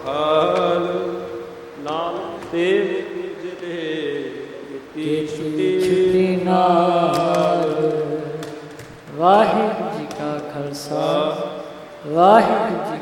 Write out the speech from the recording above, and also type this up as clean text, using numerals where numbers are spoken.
ਹਾਲ ਨਾਨਕ ਤੇ ਜਿਹੜੇ ਛੁੱਟੀ ਨਾਲ। ਵਾਹਿਗੁਰੂ ਜੀ ਕਾ ਖਾਲਸਾ ਵਾਹਿਗੁਰੂ ਜੀ